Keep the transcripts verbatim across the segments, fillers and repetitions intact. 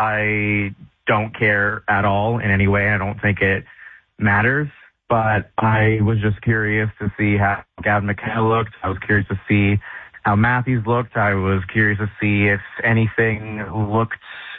I don't care at all in any way. I don't think it matters. But I was just curious to see how Gavin McKenna looked. I was curious to see how Matthews looked. I was curious to see if anything looked.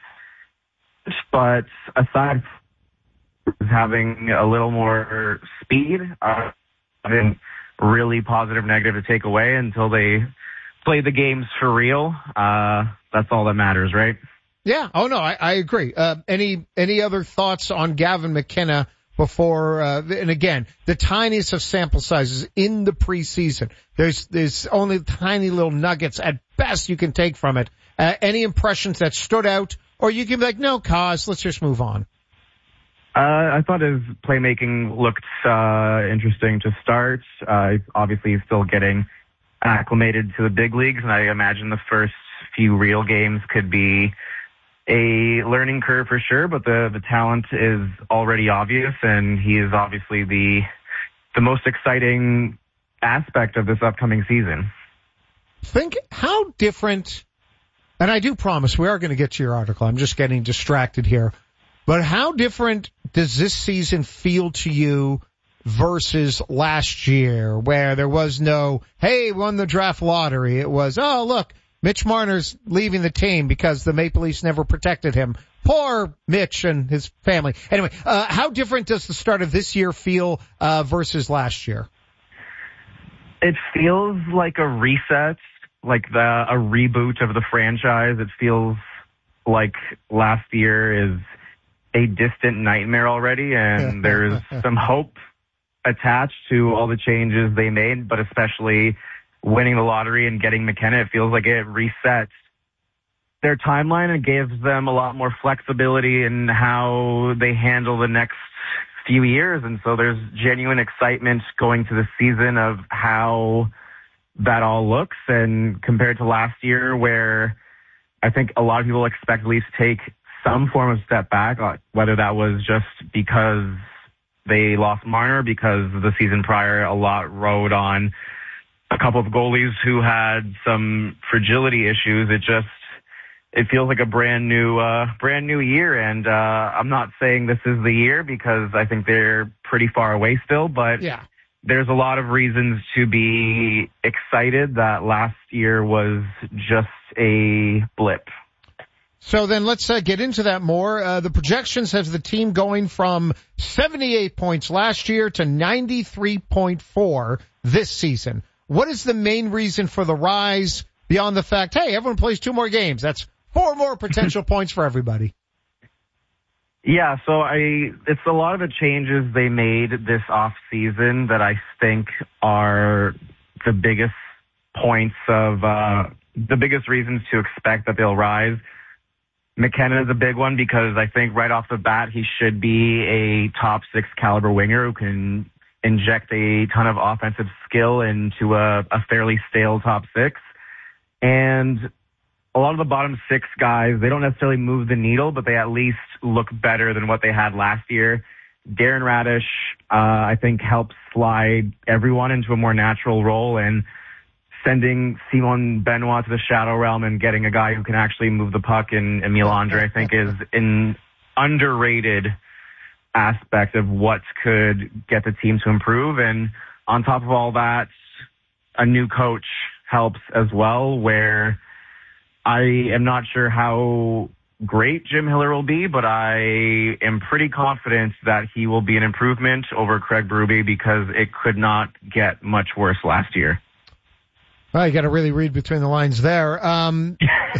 But aside from having a little more speed, uh, having really positive, negative to take away until they play the games for real. Uh, that's all that matters, right? Yeah. Oh, no, I, I agree. Uh, any any other thoughts on Gavin McKenna before, uh, and again, the tiniest of sample sizes in the preseason. There's, there's only tiny little nuggets at best you can take from it. Uh, any impressions that stood out, or you can be like, no, cause, let's just move on. Uh, I thought his playmaking looked, uh, interesting to start. Uh, obviously he's still getting acclimated to the big leagues, and I imagine the first few real games could be a learning curve for sure, but the, the talent is already obvious, and he is obviously the the most exciting aspect of this upcoming season. Think how different, and I do promise we are going to get to your article. I'm just getting distracted here. But how different does this season feel to you versus last year, where there was no, hey, won the draft lottery. It was, oh, look, Mitch Marner's leaving the team because the Maple Leafs never protected him. Poor Mitch and his family. Anyway, uh, how different does the start of this year feel uh, versus last year? It feels like a reset, like the a reboot of the franchise. It feels like last year is a distant nightmare already, and there's some hope attached to all the changes they made, but especially winning the lottery and getting McKenna. It feels like it resets their timeline and gives them a lot more flexibility in how they handle the next few years. And so there's genuine excitement going to the season of how that all looks. And compared to last year, where I think a lot of people expect Leafs to take some form of step back, whether that was just because they lost Marner, because the season prior a lot rode on a couple of goalies who had some fragility issues. It just, it feels like a brand new, uh, brand new year. And, uh, I'm not saying this is the year because I think they're pretty far away still, but yeah, there's a lot of reasons to be excited that last year was just a blip. So then let's uh, get into that more. Uh, the projections has the team going from seventy-eight points last year to ninety-three point four this season. What is the main reason for the rise beyond the fact, hey, everyone plays two more games? That's four more potential points for everybody. Yeah, so I it's a lot of the changes they made this off season that I think are the biggest points of uh, the biggest reasons to expect that they'll rise. McKenna is a big one because I think right off the bat he should be a top six caliber winger who can inject a ton of offensive skill into a, a fairly stale top six. And a lot of the bottom six guys, they don't necessarily move the needle, but they at least look better than what they had last year. Darren Radish, uh, I think helps slide everyone into a more natural role, and sending Simon Benoit to the shadow realm and getting a guy who can actually move the puck in Emile Andre, I think is an underrated aspect of what could get the team to improve. And on top of all that, a new coach helps as well, where I am not sure how great Jim Hiller will be, but I am pretty confident that he will be an improvement over Craig Berube because it could not get much worse last year. Well, you got to really read between the lines there. Um,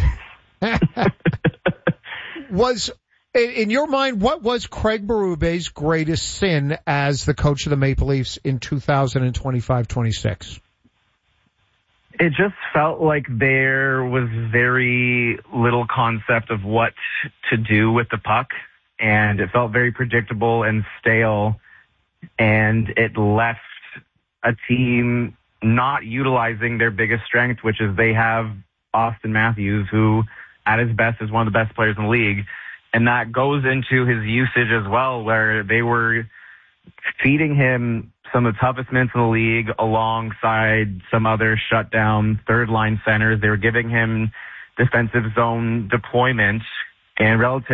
was, in your mind, what was Craig Berube's greatest sin as the coach of the Maple Leafs in two thousand twenty-five twenty-six? It just felt like there was very little concept of what to do with the puck, and it felt very predictable and stale, and it left a team not utilizing their biggest strength, which is they have Austin Matthews, who at his best is one of the best players in the league. And that goes into his usage as well, where they were feeding him some of the toughest minutes in the league alongside some other shutdown third line centers. They were giving him defensive zone deployment and relative